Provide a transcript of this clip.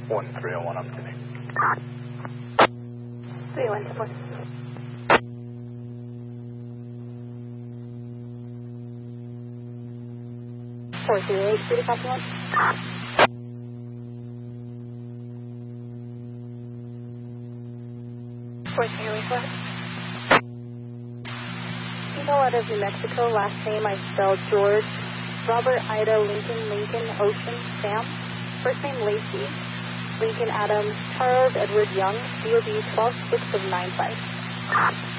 1301 up to me. 3124. 438, 3 to copy 1. 404. People out of New Mexico, last name I spelled George, Robert, Ida, Lincoln, Ocean, Sam. First name Lacey, Lincoln, Adams, Charles, Edward, Young, DOB 126 of 95.